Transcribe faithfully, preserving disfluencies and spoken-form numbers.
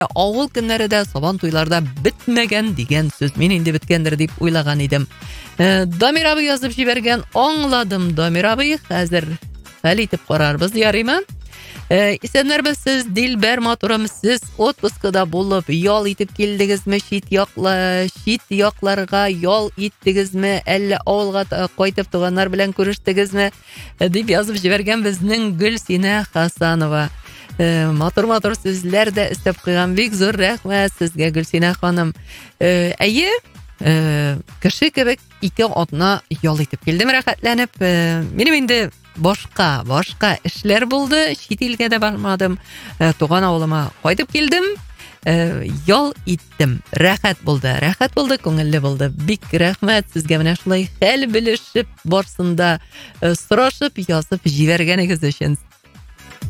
Авыл көннәрендә сабан туйларда бетмәгән дигән сүз. Мин инде беткәндер дип уйлаган идем. Дамир абый язып җибәргән, аңладым, Дамир абый, хәзер хәл итеп карарбыз, ярыймы? Исәннәрбез, сез Дилбәр матурым, сез отпускыда булып ял итеп килдегезме, чит яклы, чит якларга ял иттегезме, әллә авылга кайтып туганнар белән күрештегезме, дип язып җибәргән безнең Гөлсинә Хасанова. Матур-матур сүзләр дә өстәп куйган, бик зур рәхмәт сезгә, Гөлсинә ханым. Әйе, кеше кебек ике атна ял итеп килдем, рәхәтләнеп. Минем инде башка, башка эшләр булды, чит илгә дә бармадым. Туган авылыма кайтып килдем, ял иттем. Рәхәт булды, рәхәт булды, күңелле булды. Бик рәхмәт сезгә, менә шулай хәл белешеп, барсында сорашып, язып җибәргәнегез өчен.